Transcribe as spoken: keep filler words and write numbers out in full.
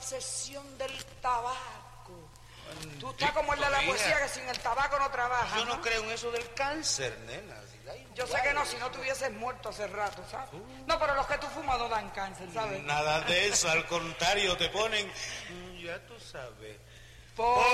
obsesión del tabaco. Tú estás como el de la poesía que sin el tabaco no trabaja. Yo no, ¿no? creo en eso del cáncer, nena. Yo sé que no, si no te hubieses muerto hace rato, ¿sabes? Uh. No, pero los que tú fumas no dan cáncer, ¿sabes? Nada de eso, al contrario, te ponen... Ya tú sabes. Por...